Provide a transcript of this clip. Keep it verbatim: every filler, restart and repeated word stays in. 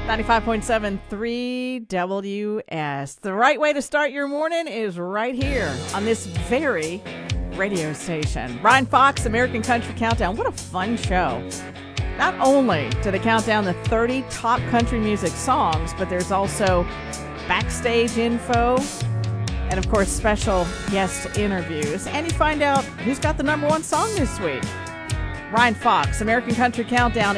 ninety-five point seven three W S. The right way to start your morning is right here on this very radio station. Ryan Fox, American Country Countdown. What a fun show. Not only do they count down the thirty top country music songs, but there's also backstage info and, of course, special guest interviews. And you find out who's got the number one song this week. Ryan Fox, American Country Countdown.